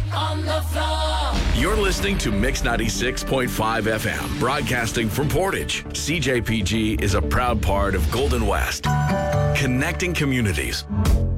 on the floor. You're listening to Mix 96.5 FM, broadcasting from Portage. CJPG is a proud part of Golden West, connecting communities.